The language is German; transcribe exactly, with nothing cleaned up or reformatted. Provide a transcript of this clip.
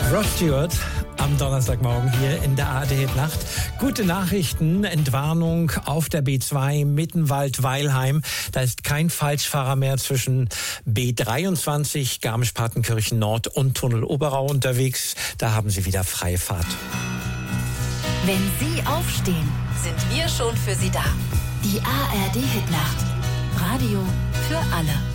Rod Stewart am Donnerstagmorgen hier in der A R D-Nacht. Gute Nachrichten, Entwarnung auf der B zwei Mittenwald-Weilheim. Da ist kein Falschfahrer mehr zwischen B dreiundzwanzig Garmisch-Partenkirchen Nord und Tunnel Oberau unterwegs. Da haben Sie wieder freie Fahrt. Wenn Sie aufstehen, sind wir schon für Sie da. Die A R D-Hitnacht. Radio für alle.